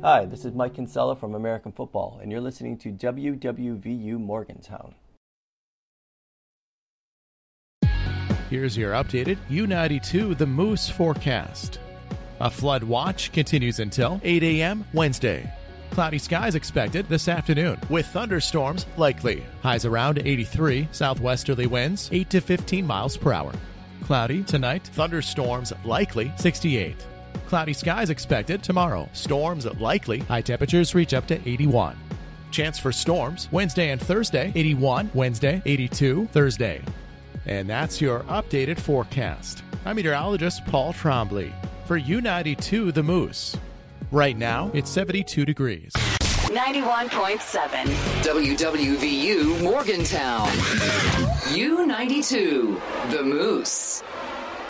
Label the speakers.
Speaker 1: Hi, this is Mike Kinsella from American Football, and you're listening to WWVU Morgantown.
Speaker 2: Here's your updated U92 The Moose forecast. A flood watch continues until 8 a.m. Wednesday. Cloudy skies expected this afternoon, with thunderstorms likely. Highs around 83, southwesterly winds 8 to 15 miles per hour. Cloudy tonight, thunderstorms likely 68. Cloudy skies expected tomorrow. Storms likely. High temperatures reach up to 81. Chance for storms Wednesday and Thursday, 81 Wednesday, 82 Thursday. And that's your updated forecast. I'm meteorologist Paul Trombley for U92 The Moose. Right now, it's 72 degrees.
Speaker 3: 91.7 WWVU Morgantown. U92 The Moose.